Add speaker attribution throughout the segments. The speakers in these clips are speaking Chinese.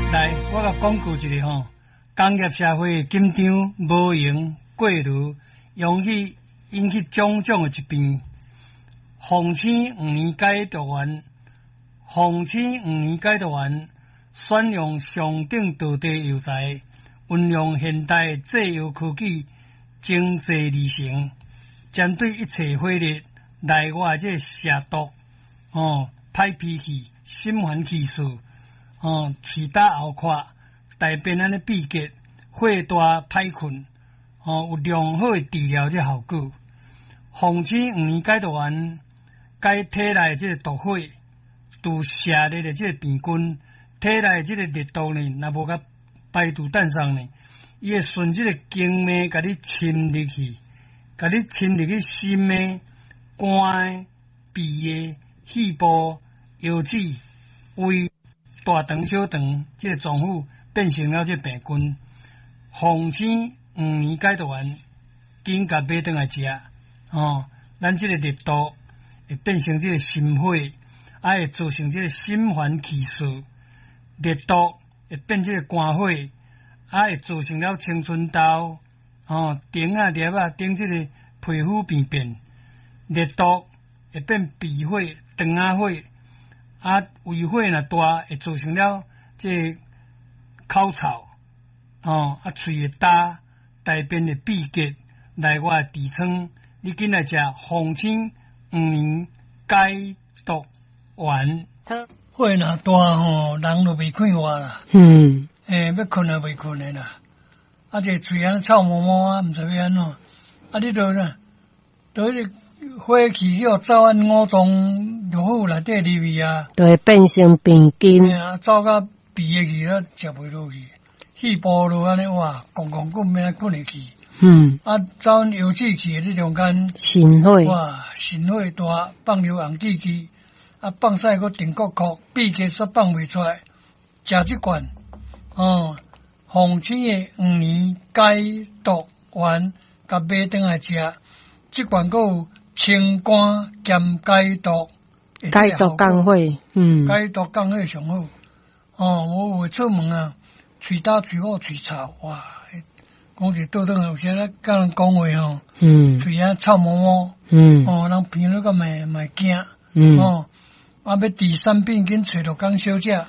Speaker 1: 来，我甲讲句一个吼，工业社会紧张无闲过炉，容易引起种种的疾病。防青5年解毒丸，防青5年解毒丸选用上等道地药材，运用现代制药科技，精制而成，针对一切火热内外这蛇毒、歹脾气、心烦气数、喙焦喉渴、大便安尼闭结、火大歹困，有良好的治疗这效果。防青5年解毒丸解体内这个毒火，除射热的这个病菌，体内这个热毒呢，若无甲排除诞生呢，伊会顺这个经脉甲你侵入去，甲你侵入去心的、肝的、鼻的、肺部、腰子、胃、大肠、小肠这个脏腑变成了这病菌。防青5年解毒丸，紧甲买转来食，咱这个热毒会变成这个心火，会造成这个心烦气数，热毒会变这个肝火，会造成了青春痘、顶啊、裂啊、顶这个皮肤病变，热毒会变鼻火、肠仔火，胃火若大，会造成了这个口臭，喙会焦，大便会闭结，内外痔疮，你紧来食防青5年解毒丸。火若大人就袂快活啦。要困也袂困的啦。这嘴啊臭毛毛啊，毋知要安怎。你着迄个火气叫走按5脏六腑内底入去啊，
Speaker 2: 就会变成病菌。
Speaker 1: 走到鼻的去，食袂落去。肺部就安尼哇，戆戆滚免滚会去。走腰子去这中间，
Speaker 2: 心火
Speaker 1: 哇，心火大，放流红记记，放屎个顶壳壳，闭结煞放袂出来，食这罐，防青的5年解毒丸，甲买转来食，这罐还有清肝兼解毒，
Speaker 2: 解毒降火，
Speaker 1: 解毒降火上好。我会出门啊，喙焦、喙苦、喙臭，哇！讲一倒转有时咧，甲人讲话喙啊臭毛毛，人闻了个嘛惊，要治三病紧找着讲小姐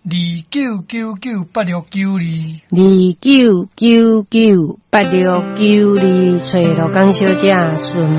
Speaker 1: 29998692，
Speaker 2: 29998692，找着讲小姐顺。